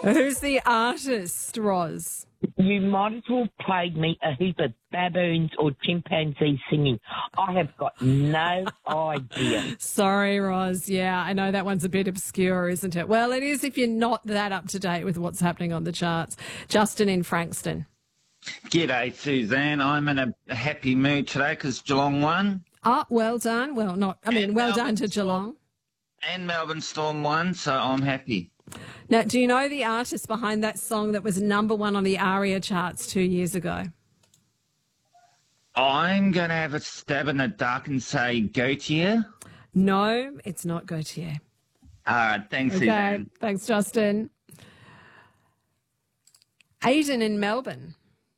Who's the artist, Roz? You might as well played me a heap of baboons or chimpanzees singing. I have got no idea. Sorry, Roz. Yeah, I know that one's a bit obscure, isn't it? Well, it is if you're not that up to date with what's happening on the charts. Justin in Frankston. G'day, Suzanne. I'm in a happy mood today because Geelong won. Ah, well done. Well, well done to Geelong. And Melbourne Storm won, so I'm happy. Now, do you know the artist behind that song that was number one on the ARIA charts 2 years ago? I'm going to have a stab in the dark and say Gautier. No, it's not Gautier. All right, thanks, Okay, Suzanne. thanks, Justin. Aidan in Melbourne.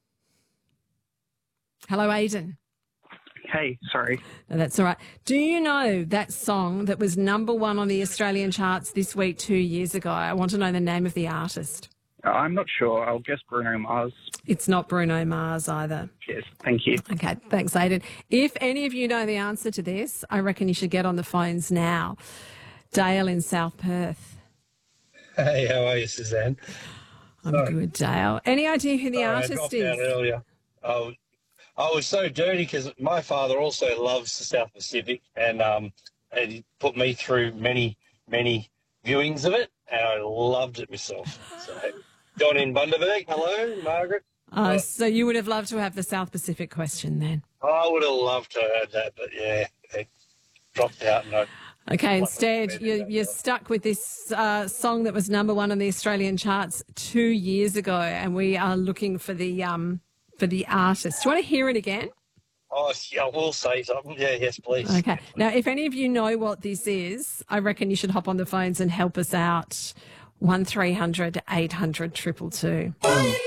Hello, Aidan. Hey, sorry. No, that's all right. Do you know that song that was number one on the Australian charts this week 2 years ago? I want to know the name of the artist. I'm not sure. I'll guess Bruno Mars. It's not Bruno Mars either. Cheers. Thank you. Okay, thanks, Aidan. If any of you know the answer to this, I reckon you should get on the phones now. Dale in South Perth. Hey, how are you, Suzanne? I'm good, Dale. Any idea who the artist I dropped is? out earlier. I was so dirty because my father also loves the South Pacific, and he put me through many viewings of it, and I loved it myself. So, John in Bundaberg, hello, Margaret. So you would have loved to have the South Pacific question then. I would have loved to have had that, but yeah, it dropped out. Okay, instead you're stuck with this song that was number one on the Australian charts 2 years ago, and we are looking for the artist. Do you want to hear it again? Oh, yeah, I will say something. Yeah, yes, please. Okay. Now, if any of you know what this is, I reckon you should hop on the phones and help us out. 1300 800 222.